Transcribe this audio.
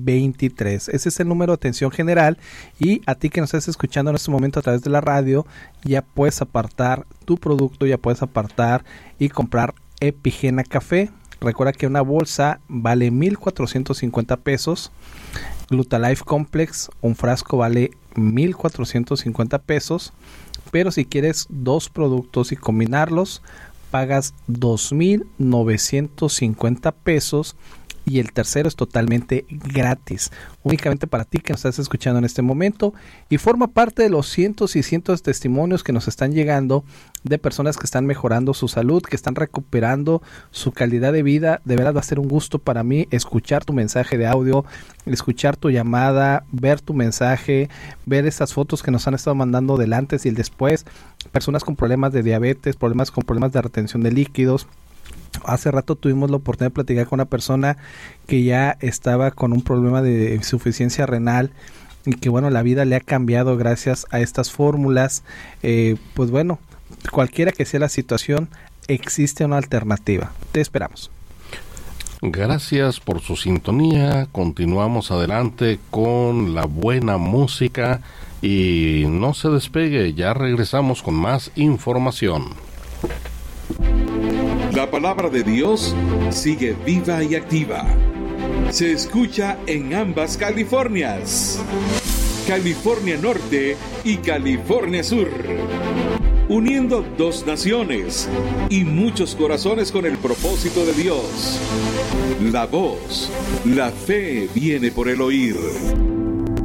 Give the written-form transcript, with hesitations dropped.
23. Ese es el número de atención general, y a ti que nos estás escuchando en este momento a través de la radio, ya puedes apartar tu producto, ya puedes apartar y comprar Epigena Café. Recuerda que una bolsa vale 1,450 pesos. Glutalife Complex, un frasco vale 1,450 pesos. Pero si quieres 2 productos y combinarlos, pagas 2,950 pesos. Y el tercero es totalmente gratis, únicamente para ti que nos estás escuchando en este momento, y forma parte de los cientos y cientos de testimonios que nos están llegando de personas que están mejorando su salud, que están recuperando su calidad de vida. De verdad va a ser un gusto para mí escuchar tu mensaje de audio, escuchar tu llamada, ver tu mensaje, ver esas fotos que nos han estado mandando del antes y el después. Personas con problemas de diabetes, problemas de retención de líquidos. Hace rato tuvimos la oportunidad de platicar con una persona que ya estaba con un problema de insuficiencia renal, y que bueno, la vida le ha cambiado gracias a estas fórmulas. Pues bueno, cualquiera que sea la situación, existe una alternativa. Te esperamos. Gracias por su sintonía. Continuamos adelante con la buena música y no se despegue, ya regresamos con más información. La palabra de Dios sigue viva y activa. Se escucha en ambas Californias, California Norte y California Sur, uniendo 2 naciones y muchos corazones con el propósito de Dios. La voz, la fe viene por el oír.